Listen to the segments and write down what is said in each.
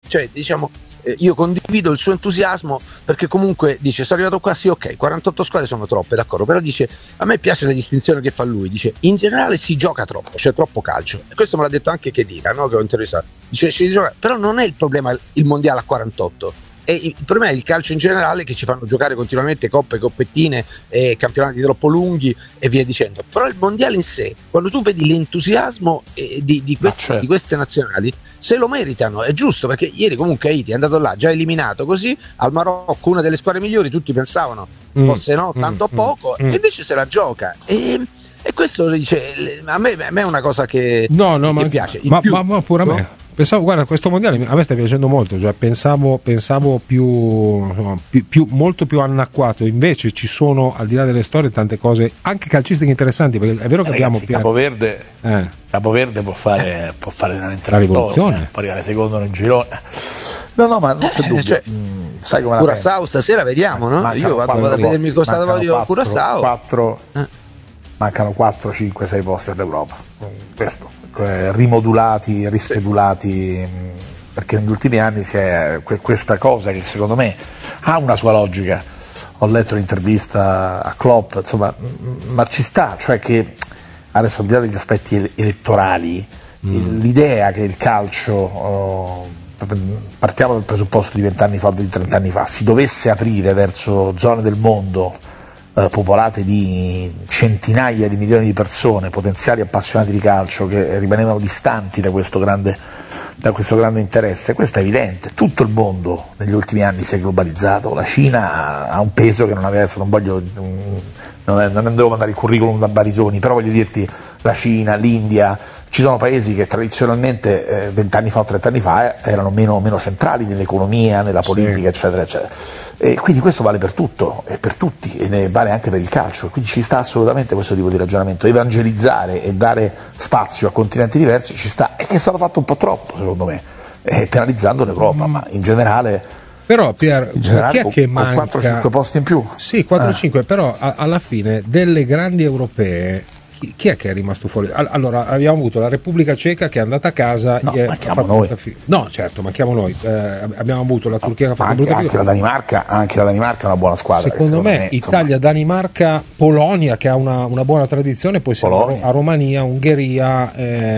cioè diciamo io condivido il suo entusiasmo, perché comunque dice sono arrivato qua, sì, ok, 48 squadre sono troppe, d'accordo, però dice a me piace la distinzione che fa lui, dice in generale si gioca troppo, c'è troppo calcio, e questo me l'ha detto anche Khedira, no? Che ho interessato, dice si gioca, però non è il problema il mondiale a 48, e il problema è il calcio in generale, che ci fanno giocare continuamente coppe, coppettine, campionati troppo lunghi e via dicendo. Però il mondiale in sé, quando tu vedi l'entusiasmo di queste nazionali, se lo meritano, è giusto, perché ieri comunque Haiti è andato là già eliminato così al Marocco, una delle squadre migliori, tutti pensavano fosse tanto a poco, e invece se la gioca, e questo dice a me è una cosa che piace ma pure a me. Pensavo, guarda, questo mondiale a me sta piacendo molto, cioè pensavo molto più annacquato, invece ci sono, al di là delle storie, tante cose anche calcistiche interessanti, perché è vero che abbiamo Capoverde può fare veramente la rivoluzione, può arrivare secondo nel girone. No, ma non c'è dubbio. Cioè, sai come Curaçao stasera vediamo, no? Io vado a vedermi Costa d'Avorio Curaçao. Mancano 4, 5, 6 posti all'Europa. Questo rimodulati, rischedulati, perché negli ultimi anni si è questa cosa che secondo me ha una sua logica. Ho letto l'intervista a Klopp, insomma, ma ci sta, cioè che adesso al di là degli aspetti elettorali, l'idea che il calcio, partiamo dal presupposto di 20 anni fa o di 30 anni fa, si dovesse aprire verso zone del mondo popolate di centinaia di milioni di persone, potenziali appassionati di calcio, che rimanevano distanti da questo grande interesse. Questo è evidente. Tutto il mondo negli ultimi anni si è globalizzato, la Cina ha un peso che non aveva, adesso non devo mandare il curriculum da Barisoni, però voglio dirti, la Cina, l'India, ci sono paesi che tradizionalmente 20 anni fa o 30 anni fa erano meno centrali nell'economia, nella politica, eccetera eccetera, e quindi questo vale per tutto e per tutti, e ne vale anche per il calcio, quindi ci sta assolutamente questo tipo di ragionamento, evangelizzare e dare spazio a continenti diversi ci sta, e che è stato fatto un po' troppo secondo me, penalizzando l'Europa, ma in generale. Però Pier, chi è che manca? 4-5 posti in più? Sì, 4-5, però alla fine delle grandi europee chi è che è rimasto fuori? Allora, abbiamo avuto la Repubblica Ceca che è andata a casa. Manchiamo noi. No, certo, manchiamo noi. Abbiamo avuto la Turchia che ha fatto anche la Danimarca è una buona squadra. Secondo me Italia, Danimarca, Polonia che ha una buona tradizione, poi siamo a Romania, Ungheria,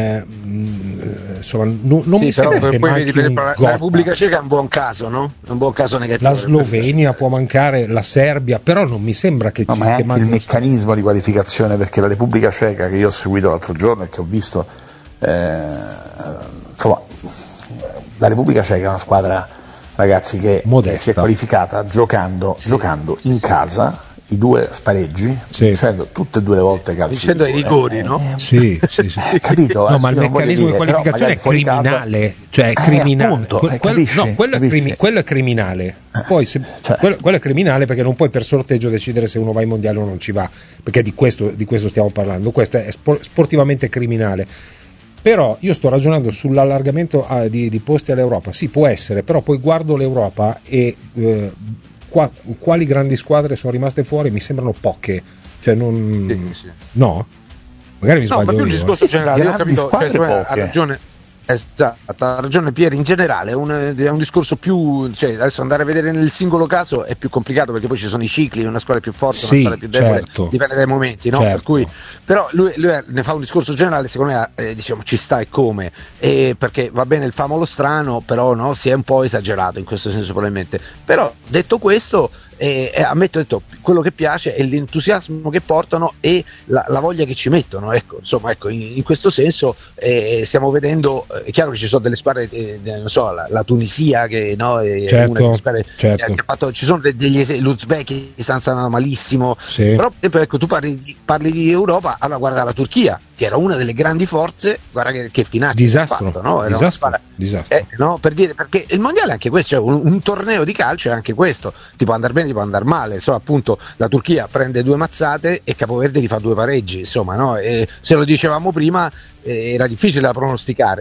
insomma, non mi sembra che manchi la Repubblica Ceca è un buon caso, no? È un buon caso negativo. La Slovenia può mancare, la Serbia, però non mi sembra che ma è anche il meccanismo di qualificazione, perché la Repubblica Ceca, che io ho seguito l'altro giorno e che ho visto, insomma, la Repubblica Ceca è una squadra, ragazzi, che si è qualificata giocando in casa, i 2 spareggi, vincendo tutte e 2 le volte calcio, vincendo i rigori, no? Sì. Capito? No, ma il meccanismo di qualificazione è criminale, cioè è criminale. Appunto, quello è criminale. Poi quello è criminale perché non puoi per sorteggio decidere se uno va ai mondiali o non ci va, perché di questo stiamo parlando. Questo è sportivamente criminale. Però io sto ragionando sull'allargamento di posti all'Europa. Sì, può essere, però poi guardo l'Europa e quali grandi squadre sono rimaste fuori? Mi sembrano poche, cioè non sì. No? Magari mi sbaglio. Ma più il discorso generale, io ho capito, ha ragione Pier, in generale è un discorso più, cioè adesso andare a vedere nel singolo caso è più complicato, perché poi ci sono i cicli, una squadra più forte, una squadra più debole, dipende dai momenti, no? Certo. Per cui, però lui ne fa un discorso generale, secondo me diciamo ci sta e come, perché va bene il famolo strano, però no, si è un po' esagerato in questo senso probabilmente, però detto questo, ammetto, detto, quello che piace è l'entusiasmo che portano e la voglia che ci mettono, ecco, insomma, ecco, in questo senso stiamo vedendo, è chiaro che ci sono delle squadre, non so, la Tunisia che no, è una delle squadre che ha fatto, ci sono degli esempi, l'Uzbekistan sta andando malissimo, però ecco, tu parli di Europa, allora guarda la Turchia, che era una delle grandi forze, guarda che finale ha fatto, no? Disastro. No, per dire, perché il mondiale è anche questo, cioè un torneo di calcio è anche questo, ti può andare bene, ti può andare male, insomma, appunto la Turchia prende 2 mazzate e Capoverde gli fa 2 pareggi, insomma, no? E se lo dicevamo prima era difficile da pronosticare,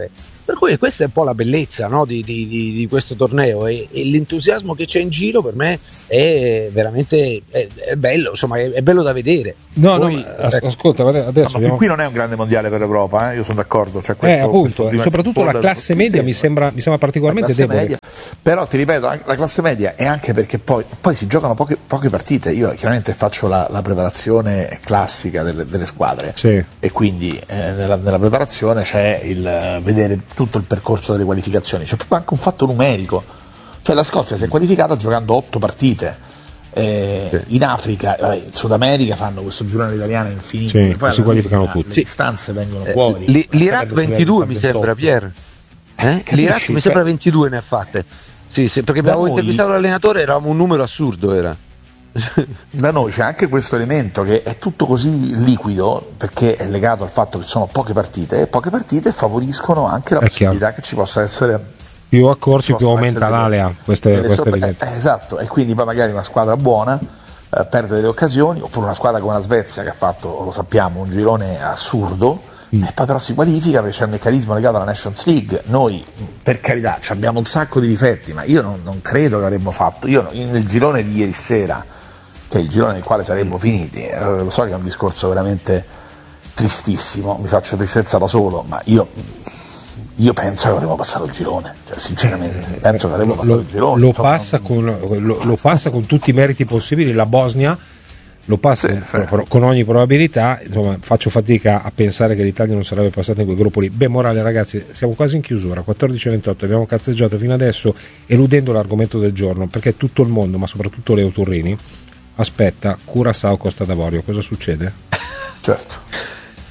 Per cui questa è un po' la bellezza, no, di questo torneo, e l'entusiasmo che c'è in giro per me è veramente è bello, insomma è bello da vedere. Poi, ascolta, adesso qui non è un grande mondiale per l'Europa, io sono d'accordo, cioè appunto, soprattutto la classe media mi sembra particolarmente debole. Media, però ti ripeto, la classe media è anche perché poi si giocano poche partite. Io chiaramente faccio la preparazione classica delle squadre, sì. E quindi nella preparazione c'è il vedere tutto il percorso delle qualificazioni, c'è proprio anche un fatto numerico, cioè la Scozia si è qualificata giocando 8 partite. In Africa, in Sud America fanno questo girone italiano infinito, sì, poi si qualificano tutti. Le distanze vengono fuori. L'Iraq 22 mi sembra, Pier. L'Iraq mi sembra 22 ne ha fatte. Sì, perché abbiamo intervistato l'allenatore, eravamo un numero assurdo, era. Da noi c'è anche questo elemento che è tutto così liquido perché è legato al fatto che sono poche partite, e poche partite favoriscono anche la possibilità che ci possa essere più accorci, più aumenta l'alea, queste esatto, e quindi poi magari una squadra buona perde delle occasioni, oppure una squadra come la Svezia che ha fatto, lo sappiamo, un girone assurdo, e poi però si qualifica perché c'è un meccanismo legato alla Nations League. Noi, per carità, abbiamo un sacco di difetti, ma io non credo che avremmo fatto, nel girone di ieri sera, che è il girone nel quale saremmo finiti, lo so che è un discorso veramente tristissimo, mi faccio tristezza da solo, ma io penso che avremmo passato il girone, cioè, sinceramente penso che avremmo passato il girone. Lo passa con tutti i meriti possibili, la Bosnia lo passa con ogni probabilità, insomma faccio fatica a pensare che l'Italia non sarebbe passata in quel gruppo lì. Morale ragazzi, siamo quasi in chiusura, 14:28, abbiamo cazzeggiato fino adesso eludendo l'argomento del giorno, perché tutto il mondo, ma soprattutto Leo Turrini, aspetta Curaçao Costa d'Avorio. Cosa succede? Certo.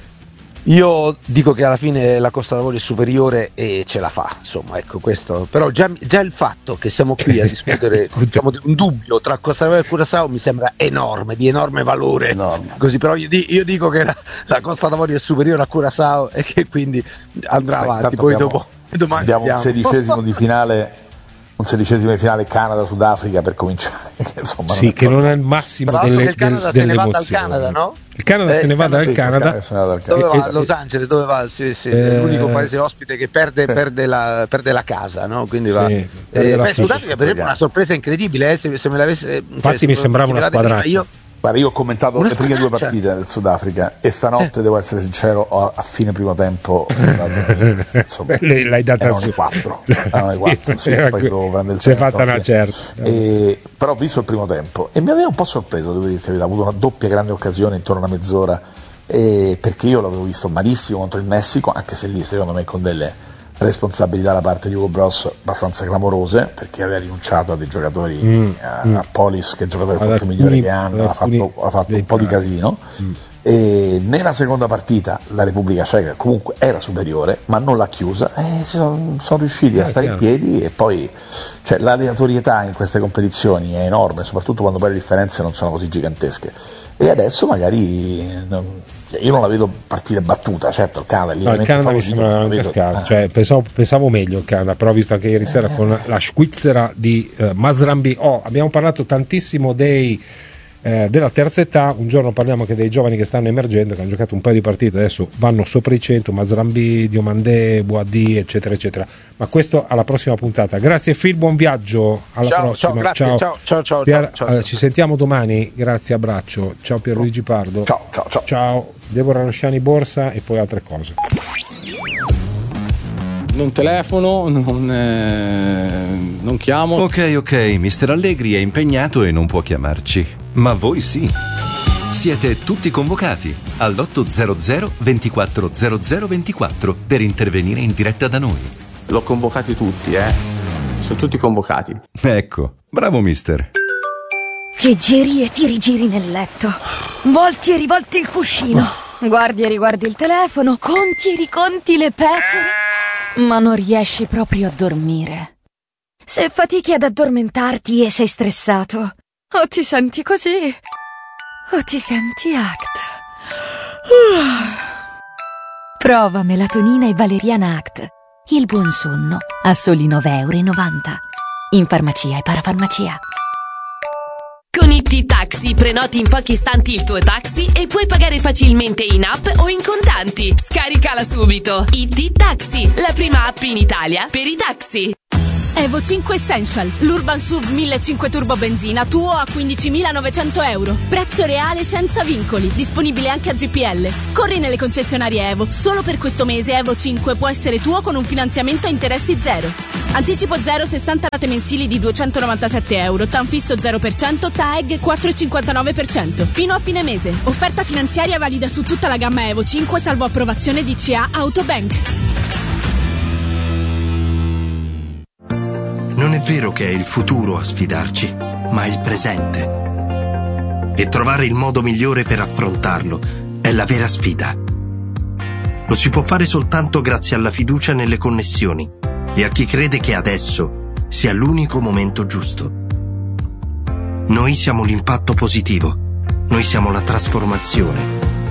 Io dico che alla fine la Costa d'Avorio è superiore e ce la fa, insomma, ecco questo. Però già il fatto che siamo qui a discutere diciamo, di un dubbio tra Costa d'Avorio e Curaçao mi sembra enorme, di enorme valore. Enorme. Così, però io dico che la Costa d'Avorio è superiore a Curaçao e che quindi andrà avanti. Poi domani abbiamo un 16esimo di finale. Un 16esimo di finale Canada-Sudafrica per cominciare. Insomma, sì, che non è il massimo il Canada se ne va dal Canada, no? Il Canada se ne va dal Canada. Dove va? Los Angeles, dove va? Sì, è l'unico paese ospite che perde la casa, no? Quindi va. Sudafrica per esempio è una sorpresa incredibile, se me l'avesse. Infatti mi sembrava una squadraccia. Guarda, io ho commentato le prime 2 partite del Sudafrica e stanotte, devo essere sincero, a fine primo tempo insomma, l'hai data su 4, sì, poi devo prendere il si è fatta una certa. Però ho visto il primo tempo e mi aveva un po' sorpreso, devo dire, aveva avuto una doppia grande occasione intorno a una mezz'ora, perché io l'avevo visto malissimo contro il Messico, anche se lì secondo me con delle responsabilità da parte di Hugo Bross abbastanza clamorose, perché aveva rinunciato a dei giocatori, a Polis, che è il giocatore forse migliore che hanno, ha fatto un po' di casino. E nella seconda partita la Repubblica Ceca comunque era superiore, ma non l'ha chiusa, e sono riusciti a stare in piedi, e poi l'aleatorietà in queste competizioni è enorme, soprattutto quando poi le differenze non sono così gigantesche, e adesso magari io non la vedo partire battuta, certo il Canada mi sembra veramente scarso, pensavo meglio il Canada, però ho visto anche ieri sera con la Svizzera di Mazrambi. Abbiamo parlato tantissimo della terza età, un giorno parliamo anche dei giovani che stanno emergendo, che hanno giocato un paio di partite, adesso vanno sopra i 100, Mazrambi, Diomandé, Boadi, eccetera eccetera, ma questo alla prossima puntata. Grazie Phil, buon viaggio, alla prossima. Ciao. Ci sentiamo domani, grazie, abbraccio, ciao Pierluigi Pardo, ciao Deborah Rosciani Borsa e poi altre cose. Non telefono, non chiamo. Ok, Mister Allegri è impegnato e non può chiamarci, ma voi sì. Siete tutti convocati all'800 24 00 24 per intervenire in diretta da noi. L'ho convocati tutti, sono tutti convocati. Ecco, bravo mister. Ti giri e ti rigiri nel letto, volti e rivolti il cuscino, guardi e riguardi il telefono, conti e riconti le pecore, ma non riesci proprio a dormire. Se fatichi ad addormentarti e sei stressato, o ti senti così, o ti senti ACT. Prova melatonina e valeriana ACT. Il buon sonno a soli €9,90 in farmacia e parafarmacia. Con Con IT Taxi prenoti in pochi istanti il tuo taxi e puoi pagare facilmente in app o in contanti. Scaricala subito. IT Taxi, la prima app in Italia per i taxi. Evo 5 Essential, l'Urban SUV 1500 turbo benzina, tuo a 15.900 euro. Prezzo reale senza vincoli, disponibile anche a GPL. Corri nelle concessionarie Evo. Solo per questo mese Evo 5 può essere tuo con un finanziamento a interessi zero. Anticipo 0, 60 rate mensili di 297 euro, TAN fisso 0%, TAEG 4,59%. Fino a fine mese. Offerta finanziaria valida su tutta la gamma Evo 5, salvo approvazione di CA Autobank. Non è vero che è il futuro a sfidarci, ma il presente. E trovare il modo migliore per affrontarlo è la vera sfida. Lo si può fare soltanto grazie alla fiducia nelle connessioni e a chi crede che adesso sia l'unico momento giusto. Noi siamo l'impatto positivo. Noi siamo la trasformazione.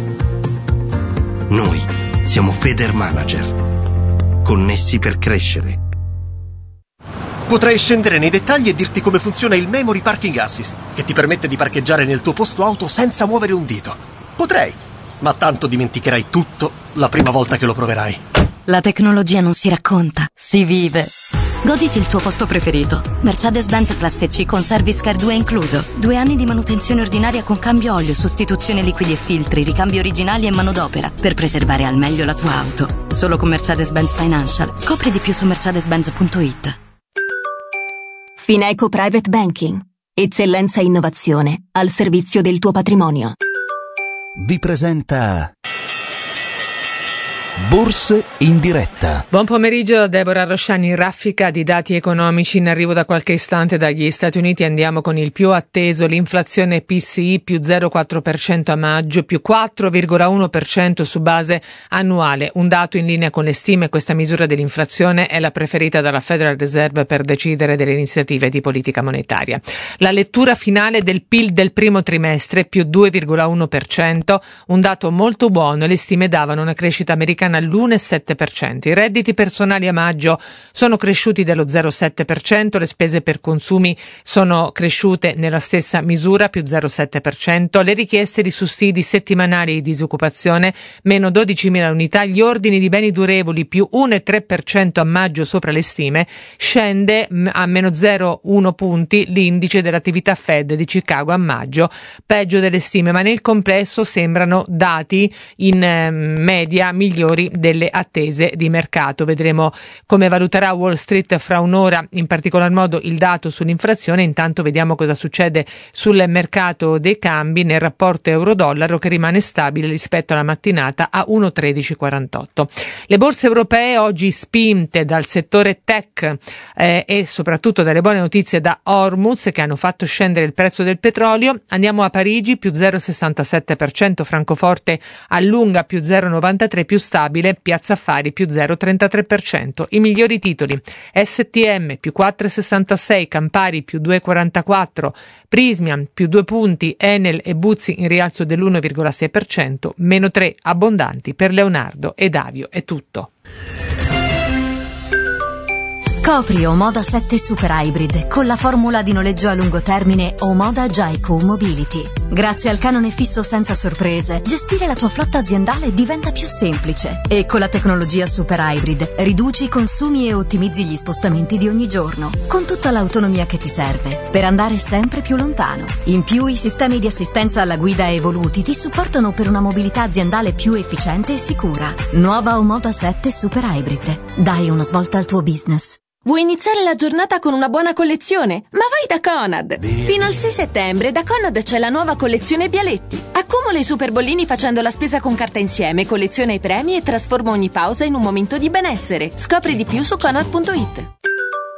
Noi siamo Feder Manager. Connessi per crescere. Potrei scendere nei dettagli e dirti come funziona il Memory Parking Assist, che ti permette di parcheggiare nel tuo posto auto senza muovere un dito. Potrei, ma tanto dimenticherai tutto la prima volta che lo proverai. La tecnologia non si racconta, si vive. Goditi il tuo posto preferito. Mercedes-Benz Classe C con Service Care 2 incluso. 2 anni di manutenzione ordinaria con cambio olio, sostituzione liquidi e filtri, ricambi originali e manodopera per preservare al meglio la tua auto. Solo con Mercedes-Benz Financial. Scopri di più su mercedes-benz.it. Fineco Private Banking. Eccellenza e innovazione al servizio del tuo patrimonio. Vi presenta Borse in diretta. Buon pomeriggio da Deborah Rosciani, raffica di dati economici in arrivo da qualche istante dagli Stati Uniti. Andiamo con il più atteso, l'inflazione PCI più 0,4% a maggio, più 4,1% su base annuale, un dato in linea con le stime. Questa misura dell'inflazione è la preferita dalla Federal Reserve per decidere delle iniziative di politica monetaria. La lettura finale del PIL del primo trimestre più 2,1%, un dato molto buono, e le stime davano una crescita americana all'1,7%. I redditi personali a maggio sono cresciuti dello 0,7%, le spese per consumi sono cresciute nella stessa misura, più 0,7%, le richieste di sussidi settimanali di disoccupazione meno 12.000 unità, gli ordini di beni durevoli più 1,3% a maggio sopra le stime, scende a meno 0,1 punti l'indice dell'attività Fed di Chicago a maggio, peggio delle stime, ma nel complesso sembrano dati in media migliori delle attese di mercato. Vedremo come valuterà Wall Street fra un'ora, in particolar modo il dato sull'inflazione. Intanto vediamo cosa succede sul mercato dei cambi nel rapporto euro-dollaro, che rimane stabile rispetto alla mattinata a 1,1348. Le borse europee oggi spinte dal settore tech e soprattutto dalle buone notizie da Hormuz, che hanno fatto scendere il prezzo del petrolio. Andiamo a Parigi, più 0,67%, Francoforte allunga più 0,93%, più stabile Piazza Affari più 0,33%. I migliori titoli: STM più 4,66%, Campari più 2,44%, Prysmian più 2 punti, Enel e Buzzi in rialzo dell'1,6%, meno 3 abbondanti per Leonardo ed Avio. È tutto. Scopri Omoda 7 Super Hybrid con la formula di noleggio a lungo termine Omoda Jaico Mobility. Grazie al canone fisso senza sorprese, gestire la tua flotta aziendale diventa più semplice. E con la tecnologia Super Hybrid riduci i consumi e ottimizzi gli spostamenti di ogni giorno, con tutta l'autonomia che ti serve per andare sempre più lontano. In più, i sistemi di assistenza alla guida evoluti ti supportano per una mobilità aziendale più efficiente e sicura. Nuova Omoda 7 Super Hybrid. Dai una svolta al tuo business. Vuoi iniziare la giornata con una buona collezione? Ma vai da Conad! Fino al 6 settembre da Conad c'è la nuova collezione Bialetti. Accumula i super bollini facendo la spesa con carta insieme, colleziona i premi e trasforma ogni pausa in un momento di benessere. Scopri di più su Conad.it.